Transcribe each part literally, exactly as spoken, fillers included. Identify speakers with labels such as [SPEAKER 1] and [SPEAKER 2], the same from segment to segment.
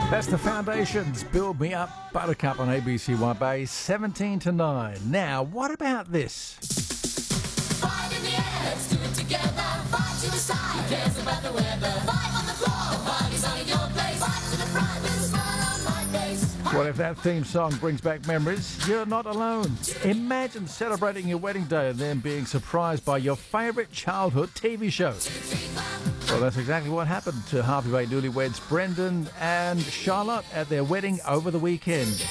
[SPEAKER 1] That's the Foundations, Build Me Up, Buttercup on A B C One Bay, seventeen to nine. Now, what about this?
[SPEAKER 2] Fight in the air, let's do it together. Fight to the side, who cares about the weather? Fight on the floor, the party's on in your place. Fight to the front, there's a smile on my face.
[SPEAKER 1] What if that theme song brings back memories? You're not alone. Imagine celebrating your wedding day and then being surprised by your favourite childhood T V show. Well, that's exactly what happened to Harvey Bay newlyweds Brendan and Charlotte at their wedding over the weekend.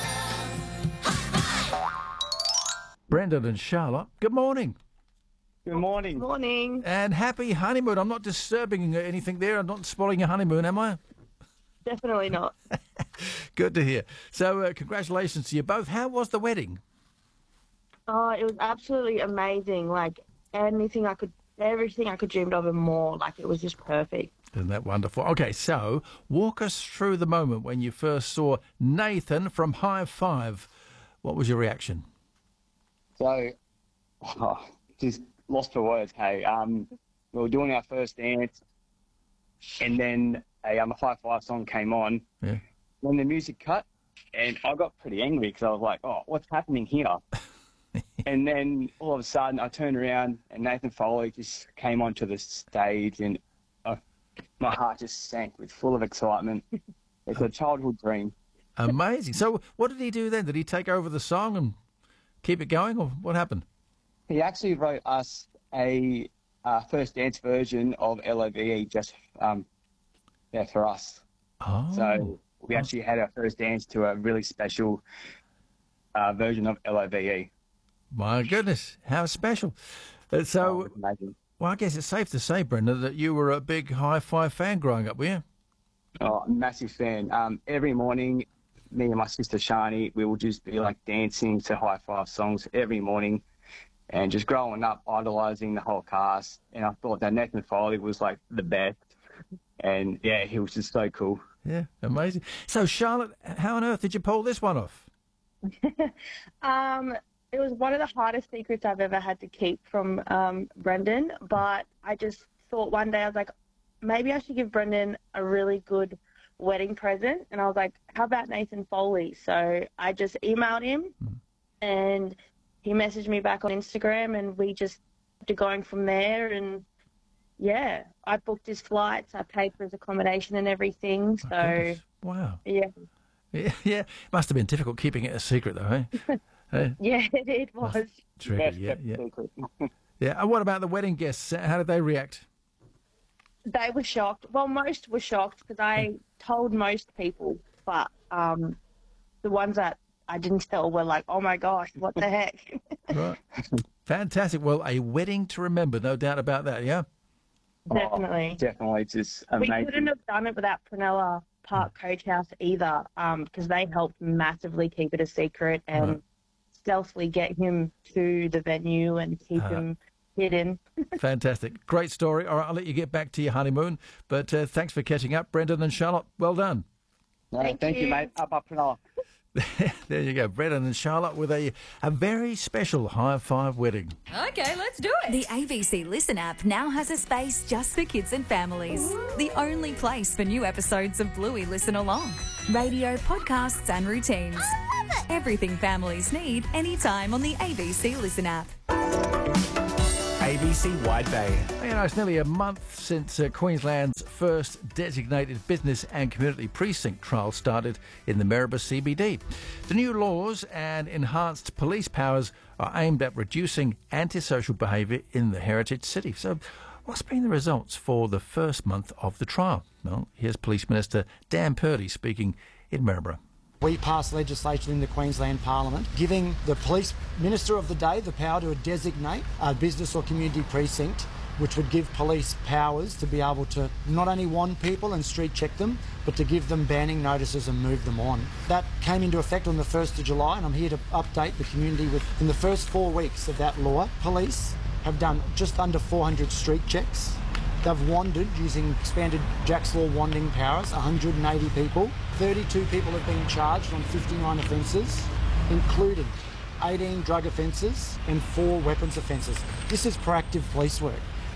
[SPEAKER 1] Brendan and Charlotte, good morning.
[SPEAKER 3] Good morning.
[SPEAKER 4] Morning.
[SPEAKER 1] And happy honeymoon. I'm not disturbing anything there. I'm not spoiling your honeymoon, am I?
[SPEAKER 4] Definitely not.
[SPEAKER 1] Good to hear. So, uh, congratulations to you both. How was the wedding?
[SPEAKER 4] Oh, it was absolutely amazing. Like anything I could, everything I could dreamed of and more. Like it was just perfect.
[SPEAKER 1] Isn't that wonderful? Okay, so walk us through the moment when you first saw Nathan from High Five. What was your reaction?
[SPEAKER 3] So, oh, just lost for words, hey. Um, we were doing our first dance, and then a, um, a High Five song came on.
[SPEAKER 1] Yeah.
[SPEAKER 3] When the music cut, and I got pretty angry because I was like, oh, what's happening here? And then all of a sudden I turned around and Nathan Foley just came onto the stage, and uh, my heart just sank with full of excitement. It's a childhood dream.
[SPEAKER 1] Amazing. So what did he do then? Did he take over the song and keep it going, or what happened?
[SPEAKER 3] He actually wrote us a uh, first dance version of L O V E just um, yeah, for us.
[SPEAKER 1] Oh.
[SPEAKER 3] So we actually had our first dance to a really special uh, version of L O V E.
[SPEAKER 1] My goodness, how special. Uh, so,
[SPEAKER 3] Oh, amazing.
[SPEAKER 1] well, I guess it's safe to say, Brenda, that you were a big High Five fan growing up, were you?
[SPEAKER 3] Oh, massive fan. Um, every morning, me and my sister Shani, we would just be like dancing to High Five songs every morning, and just growing up idolising the whole cast. And I thought that Nathan Foley was like the best, and yeah, he was just so cool.
[SPEAKER 1] Yeah, amazing. So, Charlotte, how on earth did you pull this one off?
[SPEAKER 4] Um, it was one of the hardest secrets I've ever had to keep from um, Brendan, but I just thought one day, I was like, maybe I should give Brendan a really good wedding present. And I was like, how about Nathan Foley? So I just emailed him
[SPEAKER 1] Mm.
[SPEAKER 4] and he messaged me back on Instagram, and we just started going from there. And yeah, I booked his flights, I paid for his accommodation and everything.
[SPEAKER 1] My
[SPEAKER 4] So
[SPEAKER 1] goodness. Wow.
[SPEAKER 4] yeah,
[SPEAKER 1] Yeah, yeah. Must have been difficult keeping it a secret, though, eh? Eh?
[SPEAKER 4] yeah, it was.
[SPEAKER 1] Tricky,
[SPEAKER 3] Best
[SPEAKER 1] yeah,
[SPEAKER 3] kept
[SPEAKER 1] yeah.
[SPEAKER 3] secret.
[SPEAKER 1] Yeah. And what about the wedding guests? How did they react?
[SPEAKER 4] They were shocked. Well, most were shocked because I told most people, but um, the ones that I didn't tell were like, oh my gosh, what the heck?
[SPEAKER 1] Right. Fantastic. Well, a wedding to remember, no doubt about that, yeah?
[SPEAKER 4] Definitely.
[SPEAKER 3] Oh, definitely, it's just
[SPEAKER 4] We
[SPEAKER 3] amazing.
[SPEAKER 4] couldn't have done it without Prunella Park Coach House either, because they helped massively keep it a secret and
[SPEAKER 1] Right.
[SPEAKER 4] stealthily get him to the venue and keep
[SPEAKER 1] Uh-huh.
[SPEAKER 4] him hidden.
[SPEAKER 1] Fantastic. Great story. All right, I'll let you get back to your honeymoon, but uh, thanks for catching up, Brendan and Charlotte. Well done.
[SPEAKER 3] No,
[SPEAKER 4] Thank
[SPEAKER 3] thank you,
[SPEAKER 4] you.
[SPEAKER 3] mate. Up, up, and up.
[SPEAKER 1] There you go, Brendan and Charlotte with a, a very special High Five wedding.
[SPEAKER 2] Okay, let's do it.
[SPEAKER 5] The A B C Listen app now has a space just for kids and families. The only place for new episodes of Bluey Listen Along. Radio, podcasts and routines. Everything families need anytime on the A B C Listen app.
[SPEAKER 6] A B C Wide Bay.
[SPEAKER 1] You know, it's nearly a month since uh, Queensland's first designated business and community precinct trial started in the Maribor C B D. The new laws and enhanced police powers are aimed at reducing antisocial behaviour in the heritage city. So what's been the results for the first month of the trial? Well, here's Police Minister Dan Purdy speaking in Maribor.
[SPEAKER 7] We passed legislation in the Queensland Parliament giving the police minister of the day the power to designate a business or community precinct, which would give police powers to be able to not only wand people and street check them, but to give them banning notices and move them on. That came into effect on the first of July, and I'm here to update the community with, in the first four weeks of that law, police have done just under four hundred street checks. They've wandered using expanded Jack's Law wanding powers, one hundred eighty people. thirty-two people have been charged on fifty-nine offences, including eighteen drug offences and four weapons offences. This is proactive police work.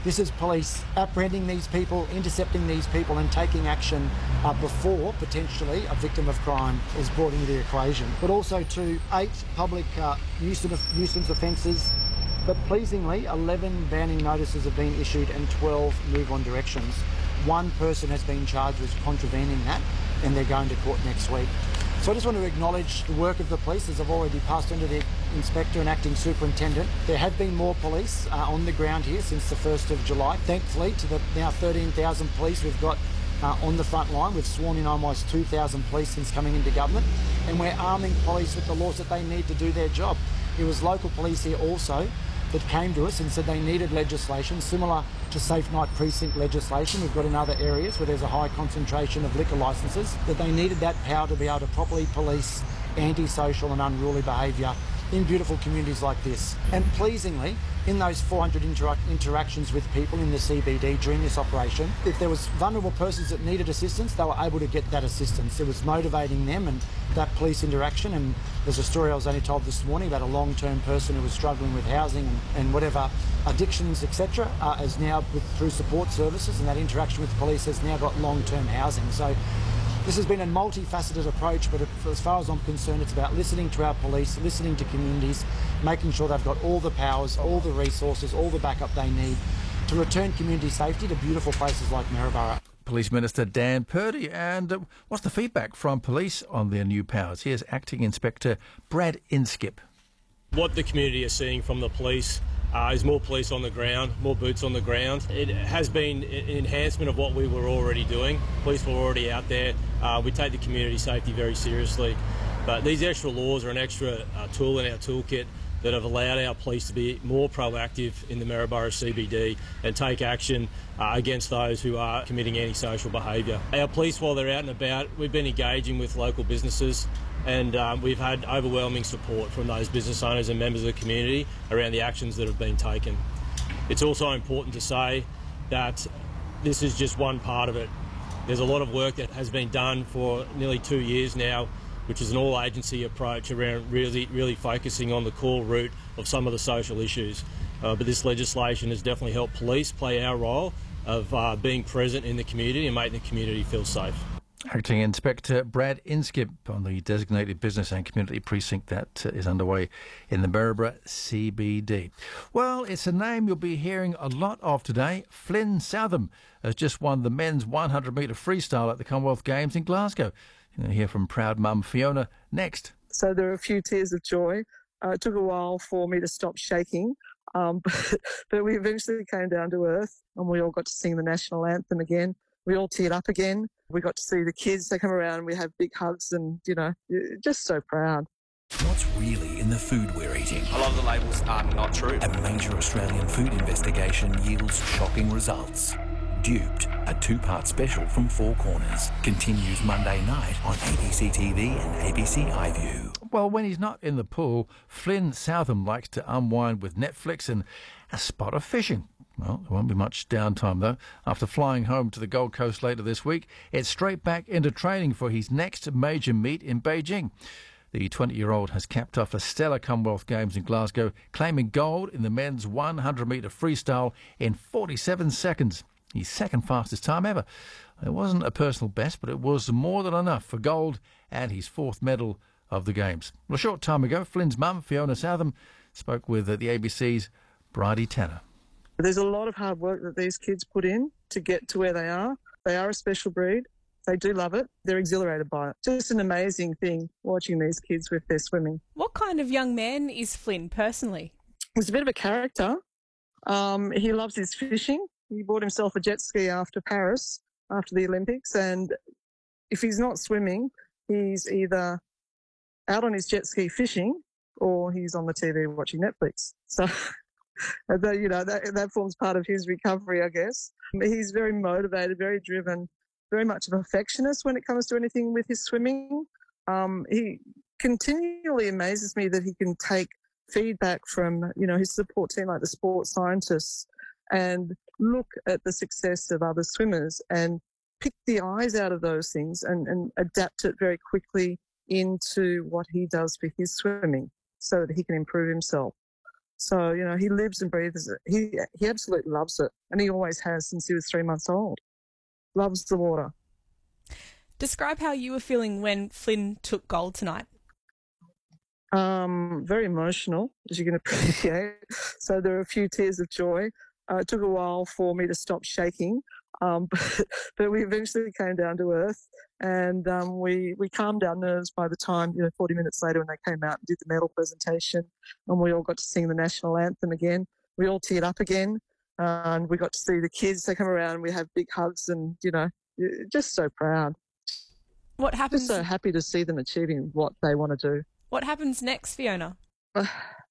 [SPEAKER 7] This is police apprehending these people, intercepting these people and taking action uh, before potentially a victim of crime is brought into the equation. But also to eight public uh, nuisance, nuisance offences. But pleasingly, eleven banning notices have been issued and twelve move-on directions. One person has been charged with contravening that, and they're going to court next week. So I just want to acknowledge the work of the police, as I've already passed on to the Inspector and Acting Superintendent. There have been more police uh, on the ground here since the first of July. Thankfully, to the now thirteen thousand police we've got uh, on the front line. We've sworn in almost two thousand police since coming into government, and we're arming police with the laws that they need to do their job. It was local police here also that came to us and said they needed legislation similar to Safe Night Precinct legislation we've got in other areas where there's a high concentration of liquor licences, that they needed that power to be able to properly police antisocial and unruly behaviour in beautiful communities like this. And pleasingly, in those four hundred intera- interactions with people in the C B D during this operation, if there was vulnerable persons that needed assistance, they were able to get that assistance. It was motivating them and that police interaction. And there's a story I was only told this morning about a long-term person who was struggling with housing and, and whatever addictions, et cetera, uh, is now with, through support services, and that interaction with police has now got long-term housing. So this has been a multifaceted approach, but as far as I'm concerned, it's about listening to our police, listening to communities, making sure they've got all the powers, all the resources, all the backup they need to return community safety to beautiful places like Maryborough.
[SPEAKER 1] Police Minister Dan Purdy. And uh, what's the feedback from police on their new powers? Here's Acting Inspector Brad Inskip.
[SPEAKER 8] What the community is seeing from the police Uh, is more police on the ground, more boots on the ground. It has been an enhancement of what we were already doing. Police were already out there. Uh, we take the community safety very seriously. But these extra laws are an extra uh, tool in our toolkit that have allowed our police to be more proactive in the Maryborough C B D and take action uh, against those who are committing antisocial behaviour. Our police, while they're out and about, we've been engaging with local businesses, and um, we've had overwhelming support from those business owners and members of the community around the actions that have been taken. It's also important to say that this is just one part of it. There's a lot of work that has been done for nearly two years now, which is an all-agency approach around really, really focusing on the core root of some of the social issues. Uh, but this legislation has definitely helped police play our role of uh, being present in the community and making the community feel safe.
[SPEAKER 1] Acting Inspector Brad Inskip on the designated business and community precinct that uh, is underway in the Maryborough C B D. Well, it's a name you'll be hearing a lot of today. Flynn Southam has just won the men's one hundred metre freestyle at the Commonwealth Games in Glasgow. You're going to hear from proud mum Fiona next.
[SPEAKER 9] So there are a few tears of joy. Uh, it took a while for me to stop shaking, um, but, but we eventually came down to earth and we all got to sing the national anthem again. We all teared up again. We got to see the kids. They come around and we have big hugs and, you know, just so proud.
[SPEAKER 6] What's really in the food we're eating?
[SPEAKER 10] A lot of the labels are not true.
[SPEAKER 6] A major Australian food investigation yields shocking results. Duped, a two-part special from Four Corners, continues Monday night on A B C T V and A B C iView.
[SPEAKER 1] Well, when he's not in the pool, Flynn Southam likes to unwind with Netflix and a spot of fishing. Well, there won't be much downtime, though. After flying home to the Gold Coast later this week, it's straight back into training for his next major meet in Beijing. The twenty-year-old has capped off a stellar Commonwealth Games in Glasgow, claiming gold in the men's one hundred metre freestyle in forty-seven seconds. His second fastest time ever. It wasn't a personal best, but it was more than enough for gold and his fourth medal of the Games. Well, a short time ago, Flynn's mum, Fiona Southam, spoke with the A B C's Bridie Tanner.
[SPEAKER 9] There's a lot of hard work that these kids put in to get to where they are. They are a special breed. They do love it. They're exhilarated by it. Just an amazing thing watching these kids with their swimming.
[SPEAKER 11] What kind of young man is Flynn personally?
[SPEAKER 9] He's a bit of a character. Um, he loves his fishing. He bought himself a jet ski after Paris, after the Olympics, and if he's not swimming, he's either out on his jet ski fishing or he's on the T V watching Netflix. So, you know, that, that forms part of his recovery, I guess. He's very motivated, very driven, very much of a perfectionist when it comes to anything with his swimming. Um, he continually amazes me that he can take feedback from, you know, his support team, like the sports scientists, and look at the success of other swimmers and pick the eyes out of those things and, and adapt it very quickly into what he does for his swimming so that he can improve himself. So, you know, he lives and breathes it. He, he absolutely loves it, and he always has since he was three months old. Loves the water.
[SPEAKER 11] Describe how you were feeling when Flynn took gold tonight.
[SPEAKER 9] Um, very emotional, as you can appreciate. So there were a few tears of joy. Uh, it took a while for me to stop shaking, um, but, but we eventually came down to earth, and um, we we calmed our nerves by the time, you know, forty minutes later when they came out and did the medal presentation, and we all got to sing the national anthem again. We all teared up again, uh, and we got to see the kids. They come around, and we have big hugs, and you know, just so proud.
[SPEAKER 11] What happens?
[SPEAKER 9] Just so happy to see them achieving what they want to do.
[SPEAKER 11] What happens next, Fiona?
[SPEAKER 9] Uh,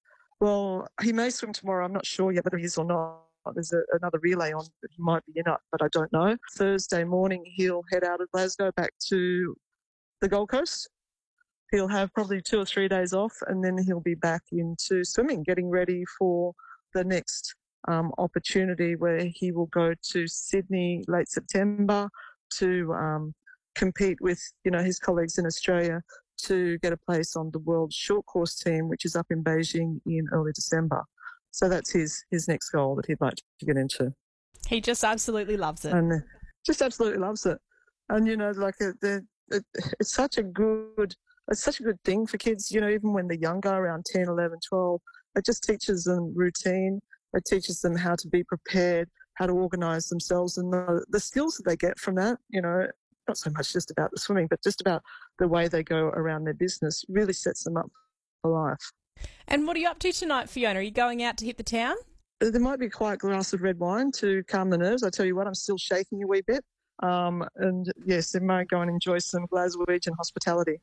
[SPEAKER 9] well, he may swim tomorrow. I'm not sure yet whether he is or not. There's a, another relay on that he might be in it, but I don't know. Thursday morning, he'll head out of Glasgow back to the Gold Coast. He'll have probably two or three days off, and then he'll be back into swimming, getting ready for the next um, opportunity where he will go to Sydney late September to um, compete with, you know, his colleagues in Australia to get a place on the world short course team, which is up in Beijing in early December. So that's his his next goal that he'd like to get into.
[SPEAKER 11] He just absolutely loves it.
[SPEAKER 9] And just absolutely loves it. And, you know, like it, it, it, it's such a good, it's such a good thing for kids, you know, even when they're younger, around ten, eleven, twelve, it just teaches them routine. It teaches them how to be prepared, how to organise themselves, and the, the skills that they get from that, you know, not so much just about the swimming, but just about the way they go around their business really sets them up for life.
[SPEAKER 11] And what are you up to tonight, Fiona? Are you going out to hit the town?
[SPEAKER 9] There might be a quiet glass of red wine to calm the nerves. I tell you what, I'm still shaking a wee bit. Um, and yes, they might go and enjoy some Glaswegian hospitality.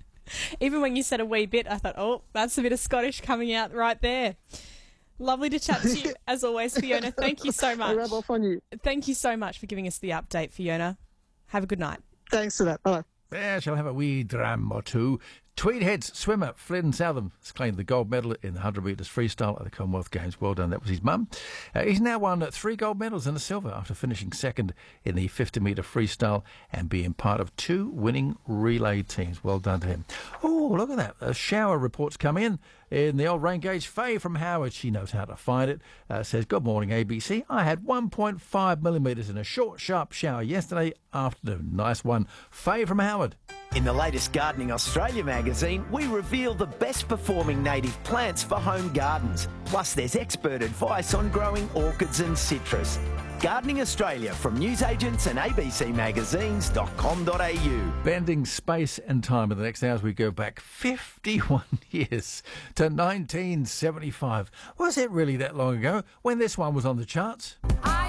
[SPEAKER 11] Even when you said a wee bit, I thought, oh, that's a bit of Scottish coming out right there. Lovely to chat to you, as always, Fiona. Thank you so much.
[SPEAKER 9] I rub off on you.
[SPEAKER 11] Thank you so much for giving us the update, Fiona. Have a good night.
[SPEAKER 9] Thanks for that. Bye.
[SPEAKER 1] Yeah, shall have a wee dram or two. Tweedheads swimmer Flynn Southam has claimed the gold medal in the one hundred metres freestyle at the Commonwealth Games. Well done. That was his mum. Uh, he's now won three gold medals and a silver after finishing second in the fifty metre freestyle and being part of two winning relay teams. Well done to him. Oh, look at that. A shower report's come in. In the old rain gauge, Faye from Howard, she knows how to find it, uh, says, good morning, A B C. I had one point five millimetres in a short, sharp shower yesterday afternoon. Nice one. Faye from Howard.
[SPEAKER 12] In the latest Gardening Australia magazine, we reveal the best performing native plants for home gardens. Plus, there's expert advice on growing orchids and citrus. Gardening Australia from newsagents and a b c magazines dot com dot a u.
[SPEAKER 1] Bending space and time. In the next hours, we go back fifty-one years to nineteen seventy-five. Was it really that long ago when this one was on the charts?
[SPEAKER 2] I